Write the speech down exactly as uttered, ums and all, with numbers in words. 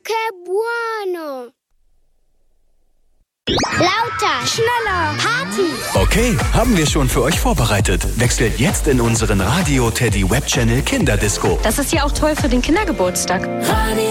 Que bueno. Lauter, schneller, Party. Okay, haben wir schon für euch vorbereitet. Wechselt jetzt in unseren Radio Teddy Web Channel Kinderdisco. Das ist ja auch toll für den Kindergeburtstag. Radio